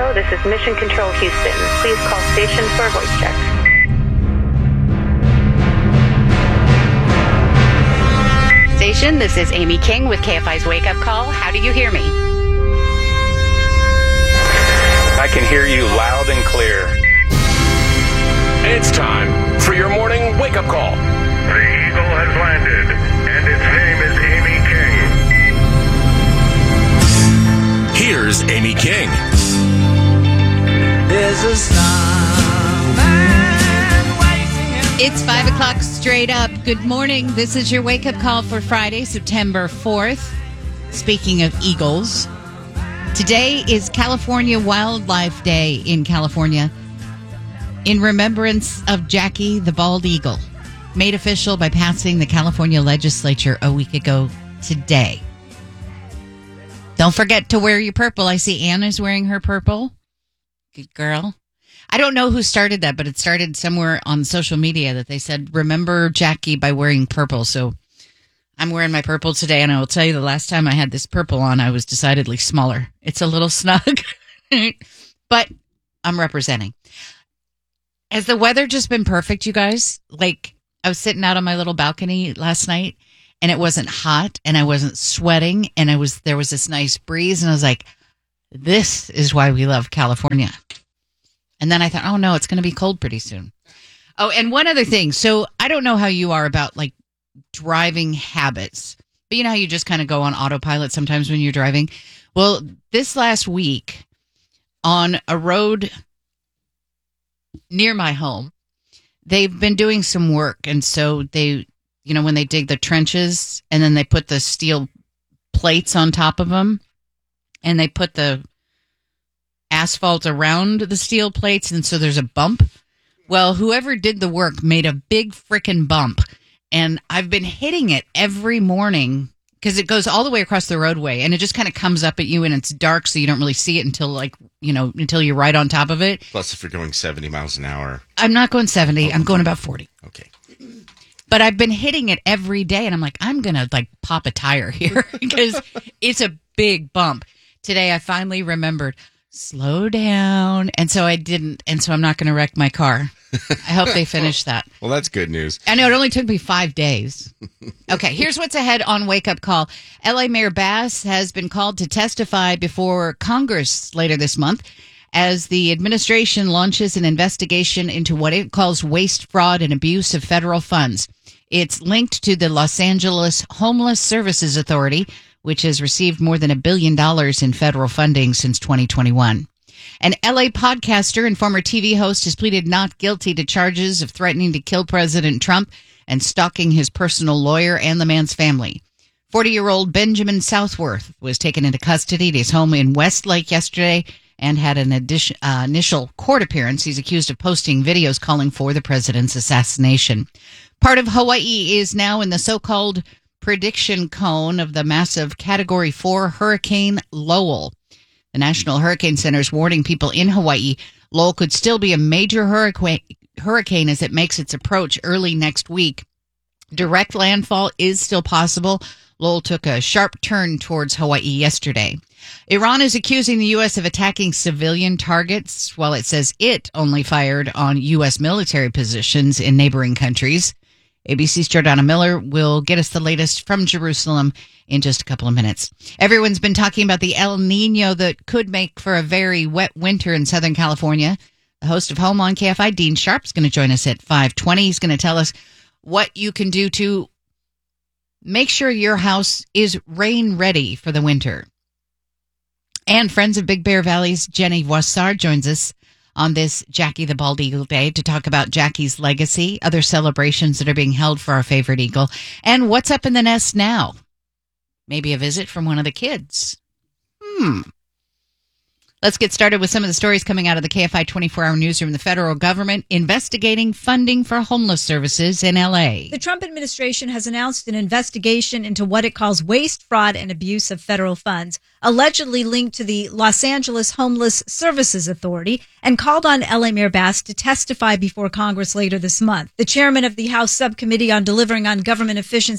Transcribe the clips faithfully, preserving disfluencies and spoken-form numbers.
Hello, this is Mission Control Houston. Please call station for a voice check. Station, this is Amy King with K F I's Wake Up Call. How do you hear me? I can hear you loud and clear. It's time for your morning wake-up call. The Eagle has landed, and its name is Amy King. Here's Amy King. There's a snowman waiting. It's five o'clock straight up. Good morning. This is your wake-up call for Friday, September fourth. Speaking of eagles, today is California Wildlife Day in California, in remembrance of Jackie the Bald Eagle, made official by passing the California legislature a week ago today. Don't forget to wear your purple. I see Anna's wearing her purple. Good girl. I don't know who started that, but it started somewhere on social media that they said, remember Jackie by wearing purple. So I'm wearing my purple today, and I will tell you the last time I had this purple on, I was decidedly smaller. It's a little snug, but I'm representing. Has the weather just been perfect, you guys? Like, I was sitting out on my little balcony last night, and it wasn't hot, and I wasn't sweating, and I was there was this nice breeze, and I was like, this is why we love California. And then I thought, oh, no, it's going to be cold pretty soon. Oh, and one other thing. So I don't know how you are about, like, driving habits, but you know how you just kind of go on autopilot sometimes when you're driving? Well, this last week on a road near my home, they've been doing some work. And so they, you know, when they dig the trenches and then they put the steel plates on top of them and they put the asphalt around the steel plates. And so there's a bump. Well, whoever did the work made a big frickin' bump. And I've been hitting it every morning because it goes all the way across the roadway and it just kind of comes up at you and it's dark, so you don't really see it until, like, you know, until you're right on top of it. Plus, if you're going seventy miles an hour. I'm not going seventy. Oh, I'm going about forty. Okay. But I've been hitting it every day and I'm like, I'm going to, like, pop a tire here because it's a big bump. Today, I finally remembered, slow down. And so I didn't. And so I'm not going to wreck my car. I hope they finish that. Well, that's good news. I know it only took me five days. Okay, here's what's ahead on Wake Up Call. L A Mayor Bass has been called to testify before Congress later this month as the administration launches an investigation into what it calls waste, fraud, and abuse of federal funds. It's linked to the Los Angeles Homeless Services Authority, which has received more than a billion dollars in federal funding since twenty twenty-one. An L A podcaster and former T V host has pleaded not guilty to charges of threatening to kill President Trump and stalking his personal lawyer and the man's family. forty-year-old Benjamin Southworth was taken into custody at his home in Westlake yesterday and had an addition, uh, initial court appearance. He's accused of posting videos calling for the president's assassination. Part of Hawaii is now in the so-called prediction cone of the massive Category four Hurricane Lowell. The National Hurricane Center is warning people in Hawaii Lowell could still be a major hurricane, hurricane as it makes its approach early next week. Direct landfall is still possible. Lowell took a sharp turn towards Hawaii yesterday. Iran is accusing the U S of attacking civilian targets, while it says it only fired on U S military positions in neighboring countries. A B C's Jordana Miller will get us the latest from Jerusalem in just a couple of minutes. Everyone's been talking about the El Nino that could make for a very wet winter in Southern California. The host of Home on K F I, Dean Sharp, is going to join us at five twenty. He's going to tell us what you can do to make sure your house is rain ready for the winter. And Friends of Big Bear Valley's Jenny Voissard joins us on this Jackie the Bald Eagle Day to talk about Jackie's legacy, other celebrations that are being held for our favorite eagle, and what's up in the nest now. Maybe a visit from one of the kids. Hmm. Let's get started with some of the stories coming out of the K F I twenty-four hour newsroom. The federal government investigating funding for homeless services in L A. The Trump administration has announced an investigation into what it calls waste, fraud, and abuse of federal funds, allegedly linked to the Los Angeles Homeless Services Authority, and called on L A Mayor Bass to testify before Congress later this month. The chairman of the House Subcommittee on Delivering on Government Efficiency,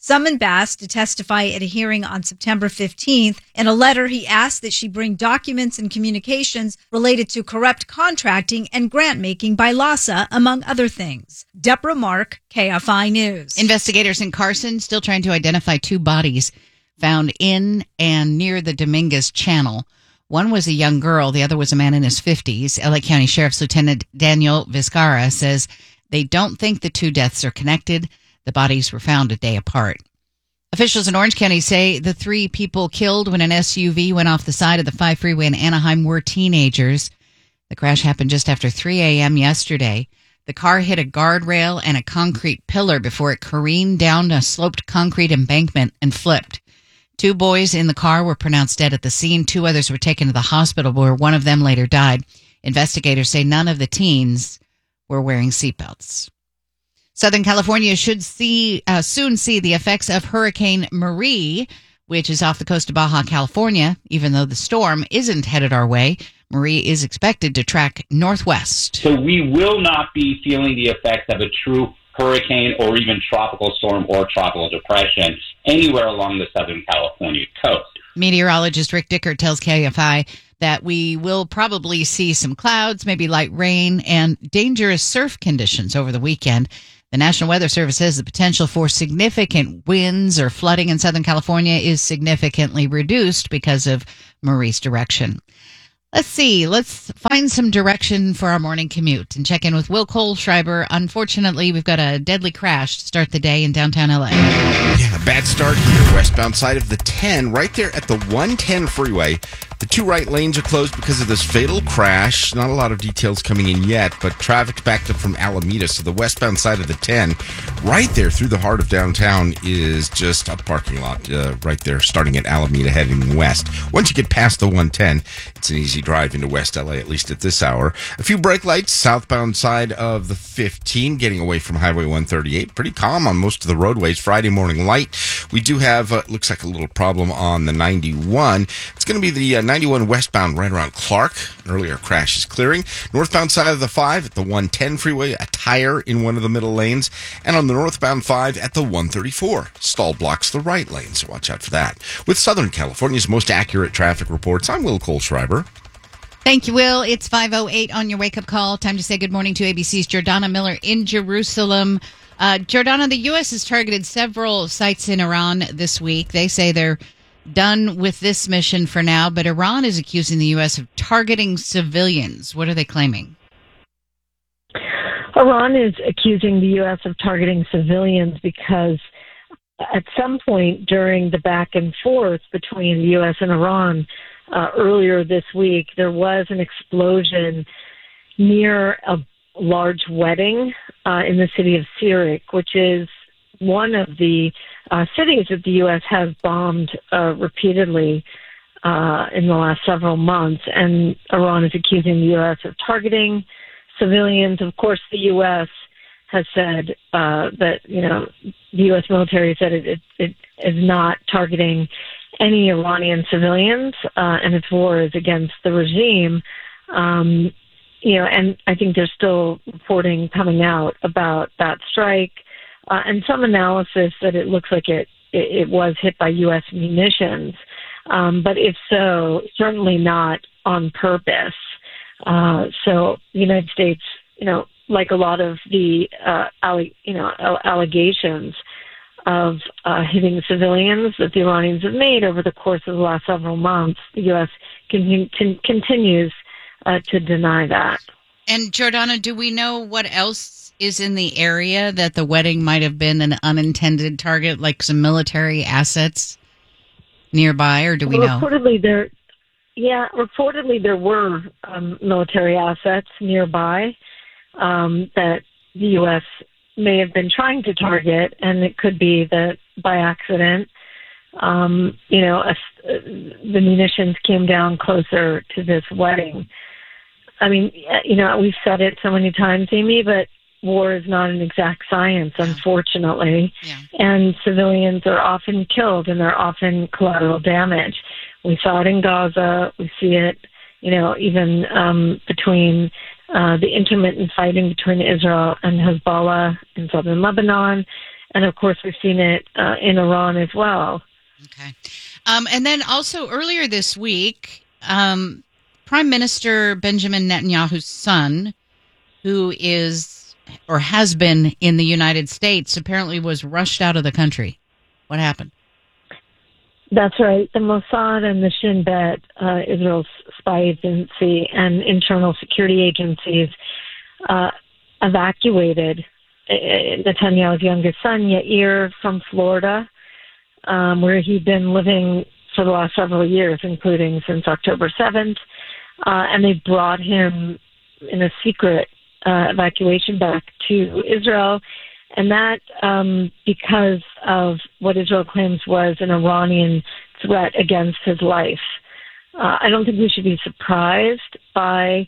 summoned Bass to testify at a hearing on September fifteenth. In a letter, he asked that she bring documents and communications related to corrupt contracting and grant making by LASA, among other things. Deborah Mark, K F I News. Investigators in Carson still trying to identify two bodies found in and near the Dominguez Channel. One was a young girl. The other was a man in his fifties. L A County Sheriff's Lieutenant Daniel Vizcarra says they don't think the two deaths are connected. The bodies were found a day apart. Officials in Orange County say the three people killed when an S U V went off the side of the five freeway in Anaheim were teenagers. The crash happened just after three a.m. yesterday. The car hit a guardrail and a concrete pillar before it careened down a sloped concrete embankment and flipped. Two boys in the car were pronounced dead at the scene. Two others were taken to the hospital, where one of them later died. Investigators say none of the teens were wearing seatbelts. Southern California should see uh, soon see the effects of Hurricane Marie, which is off the coast of Baja California. Even though the storm isn't headed our way, Marie is expected to track northwest. So we will not be feeling the effects of a true hurricane or even tropical storm or tropical depression anywhere along the Southern California coast. Meteorologist Rick Dicker tells K F I that we will probably see some clouds, maybe light rain, and dangerous surf conditions over the weekend. The National Weather Service says the potential for significant winds or flooding in Southern California is significantly reduced because of Marie's direction. Let's see. Let's find some direction for our morning commute and check in with Will Kohlschreiber. Unfortunately, we've got a deadly crash to start the day in downtown L A. Yeah, bad start here. Westbound side of the ten, right there at the one ten freeway. The two right lanes are closed because of this fatal crash. Not a lot of details coming in yet, but traffic backed up from Alameda. So the westbound side of the ten, right there through the heart of downtown, is just a parking lot uh, right there, starting at Alameda, heading west. Once you get past the one ten, it's an easy drive into West L A, at least at this hour. A few brake lights, southbound side of the fifteen, getting away from Highway one thirty-eight. Pretty calm on most of the roadways. Friday morning light. We do have, uh, looks like a little problem on the ninety-one. It's going to be the uh, ninety-one westbound right around Clark. An earlier crash is clearing. Northbound side of the five at the one ten freeway, a tire in one of the middle lanes. And on the northbound five at the one thirty-four. Stall blocks the right lane, so watch out for that. With Southern California's most accurate traffic reports, I'm Will Kohlschreiber. Thank you, Will. It's five oh eight on your wake-up call. Time to say good morning to A B C's Jordana Miller in Jerusalem. Uh, Jordana, the U S has targeted several sites in Iran this week. They say they're done with this mission for now, but Iran is accusing the U S of targeting civilians. What are they claiming? Iran is accusing the U S of targeting civilians because at some point during the back and forth between the U S and Iran uh, earlier this week, there was an explosion near a large wedding uh, in the city of Sirik, which is one of the uh, cities that the U S has bombed uh, repeatedly uh, in the last several months. And Iran is accusing the U S of targeting civilians. Of course, the U S has said uh, that, you know, the U S military said it, it, it is not targeting any Iranian civilians, uh, and its war is against the regime. Um, you know, and I think there's still reporting coming out about that strike uh, and some analysis that it looks like it, it, it was hit by U S munitions. Um, but if so, certainly not on purpose. Uh, so the United States, you know, like a lot of the, uh, alle- you know, allegations of uh, hitting civilians that the Iranians have made over the course of the last several months, the U S con- con- continues uh, to deny that. And Jordana, do we know what else is in the area that the wedding might have been an unintended target, like some military assets nearby, or do we well, know? Reportedly, there, yeah, reportedly there were um, military assets nearby um, that the U S may have been trying to target, and it could be that by accident, um, you know, a, the munitions came down closer to this wedding. I mean, you know, we've said it so many times, Amy, but war is not an exact science, unfortunately. Yeah. And civilians are often killed, and they're often collateral damage. We saw it in Gaza. We see it, you know, even um, between uh, the intermittent fighting between Israel and Hezbollah in southern Lebanon, and of course, we've seen it uh, in Iran as well. Okay. Um, and then also earlier this week, um, Prime Minister Benjamin Netanyahu's son, who is or has been in the United States, apparently was rushed out of the country. What happened? That's right. The Mossad and the Shin Bet, uh, Israel's spy agency and internal security agencies, uh, evacuated uh, Netanyahu's youngest son, Yair, from Florida, um, where he'd been living for the last several years, including since October seventh. Uh, and they brought him in a secret uh, evacuation back to Israel. And that um, because of what Israel claims was an Iranian threat against his life. Uh, I don't think we should be surprised by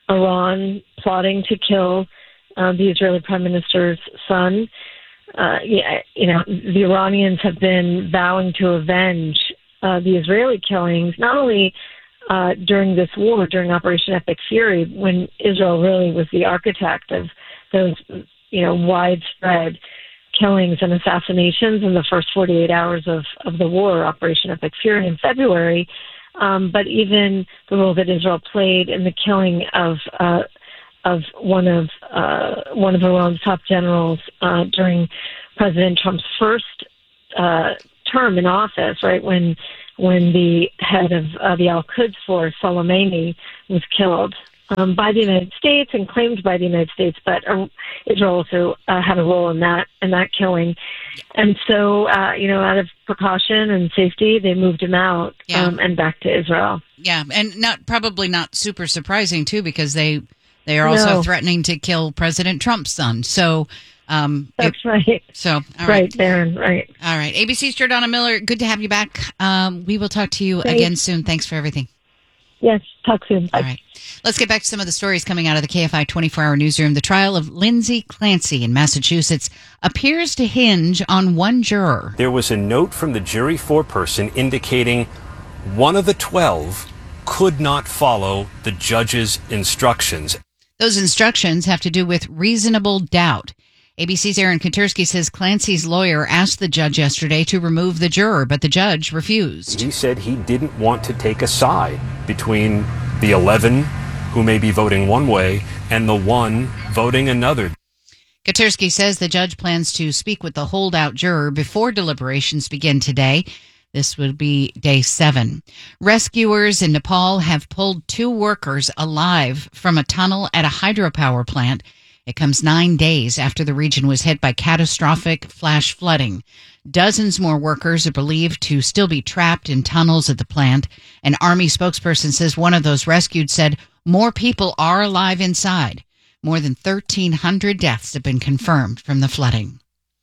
Iran plotting to kill uh, the Israeli prime minister's son. Uh, yeah, you know, the Iranians have been vowing to avenge uh, the Israeli killings, not only uh, during this war, during Operation Epic Fury, when Israel really was the architect of those, you know, widespread killings and assassinations in the first forty-eight hours of, of the war, Operation Epic Fury in February, um, but even the role that Israel played in the killing of uh, of one of uh, one of Iran's top generals uh, during President Trump's first uh, term in office, right when when the head of uh, the Al-Quds force, Soleimani, was killed. Um, by the United States and claimed by the United States, but uh, Israel also uh, had a role in that in that killing, and so uh, you know, out of precaution and safety, they moved him out yeah. um, and back to Israel. Yeah, and not probably not super surprising too, because they they are also no. threatening to kill President Trump's son. So um, that's it, right. So all right, right, Darren. Right. All right. A B C's Jordana Miller. Good to have you back. Um, we will talk to you Thanks. again soon. Thanks for everything. Yes. Talk soon. Bye. All right. Let's get back to some of the stories coming out of the K F I twenty-four hour newsroom. The trial of Lindsay Clancy in Massachusetts appears to hinge on one juror. There was a note from the jury foreperson indicating one of the twelve could not follow the judge's instructions. Those instructions have to do with reasonable doubt. A B C's Aaron Katersky says Clancy's lawyer asked the judge yesterday to remove the juror, but the judge refused. He said he didn't want to take a side between the eleven who may be voting one way and the one voting another. Katersky says the judge plans to speak with the holdout juror before deliberations begin today. This would be day seven. Rescuers in Nepal have pulled two workers alive from a tunnel at a hydropower plant. It comes nine days after the region was hit by catastrophic flash flooding. Dozens more workers are believed to still be trapped in tunnels at the plant. An Army spokesperson says one of those rescued said more people are alive inside. More than thirteen hundred deaths have been confirmed from the flooding.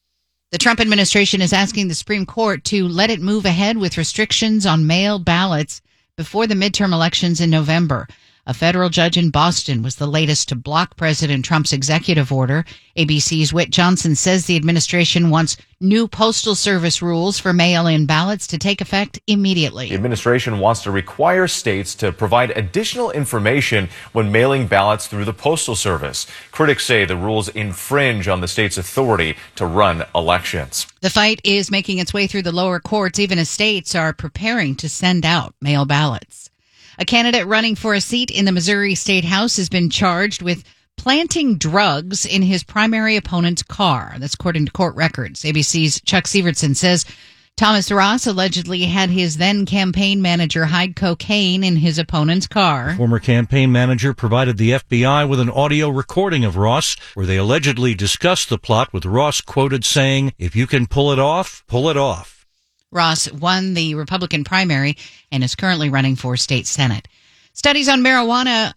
The Trump administration is asking the Supreme Court to let it move ahead with restrictions on mail ballots before the midterm elections in November. A federal judge in Boston was the latest to block President Trump's executive order. A B C's Whit Johnson says the administration wants new Postal Service rules for mail-in ballots to take effect immediately. The administration wants to require states to provide additional information when mailing ballots through the Postal Service. Critics say the rules infringe on the state's authority to run elections. The fight is making its way through the lower courts, even as states are preparing to send out mail ballots. A candidate running for a seat in the Missouri State House has been charged with planting drugs in his primary opponent's car. That's according to court records. A B C's Chuck Sievertson says Thomas Ross allegedly had his then campaign manager hide cocaine in his opponent's car. Former campaign manager provided the F B I with an audio recording of Ross where they allegedly discussed the plot, with Ross quoted saying, "If you can pull it off, pull it off." Ross won the Republican primary and is currently running for state senate. Studies on marijuana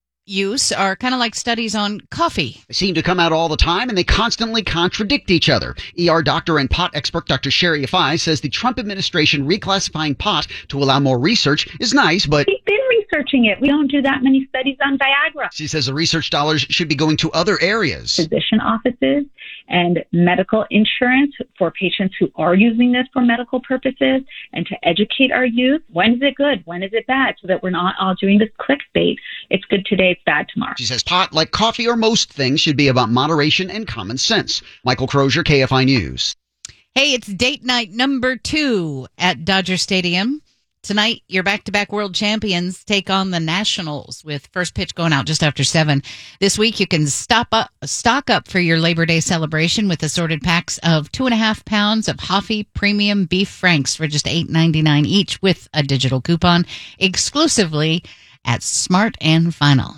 use are kind of like studies on coffee. They seem to come out all the time, and they constantly contradict each other. E R doctor and pot expert Doctor Sherry Afai says the Trump administration reclassifying pot to allow more research is nice, but... They've been researching it. We don't do that many studies on Viagra. She says the research dollars should be going to other areas. Physician offices and medical insurance for patients who are using this for medical purposes, and to educate our youth. When is it good? When is it bad? So that we're not all doing this clickbait. It's good today, it's bad tomorrow. She says pot, like coffee or most things, should be about moderation and common sense. Michael Crozier, K F I News. Hey, it's date night number two at Dodger Stadium. Tonight, your back-to-back world champions take on the Nationals with first pitch going out just after seven. This week, you can stop up, stock up for your Labor Day celebration with assorted packs of two and a half pounds of Hoffy Premium Beef Franks for just eight ninety-nine each with a digital coupon exclusively at Smart and Final.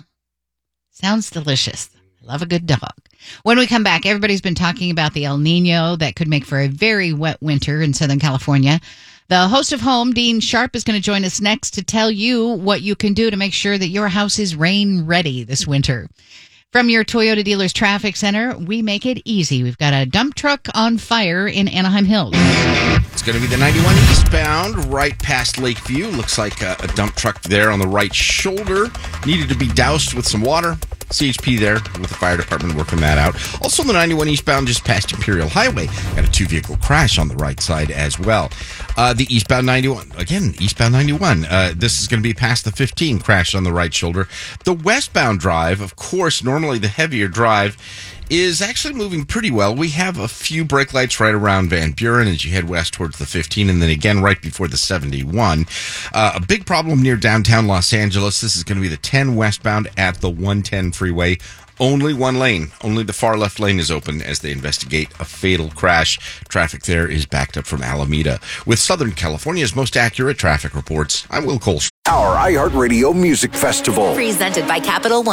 Sounds delicious. Love a good dog. When we come back, everybody's been talking about the El Nino that could make for a very wet winter in Southern California. The host of Home, Dean Sharp, is going to join us next to tell you what you can do to make sure that your house is rain ready this winter. From your Toyota dealer's traffic center, we make it easy. We've got a dump truck on fire in Anaheim Hills. It's going to be the ninety-one eastbound, right past Lakeview. Looks like a, a dump truck there on the right shoulder. Needed to be doused with some water. C H P there with the fire department working that out. Also, the ninety-one eastbound just past Imperial Highway. Got a two-vehicle crash on the right side as well. Uh, the eastbound ninety-one, again, eastbound ninety-one. Uh, this is going to be past the fifteen, crash on the right shoulder. The westbound drive, of course, normally the heavier drive, is actually moving pretty well. We have a few brake lights right around Van Buren as you head west towards the fifteen, and then again right before the seventy-one. Uh, a big problem near downtown Los Angeles. This is going to be the ten westbound at the one ten freeway. Only one lane. Only the far left lane is open as they investigate a fatal crash. Traffic there is backed up from Alameda. With Southern California's most accurate traffic reports, I'm Will Cole. Our iHeartRadio Music Festival. Presented by Capital One.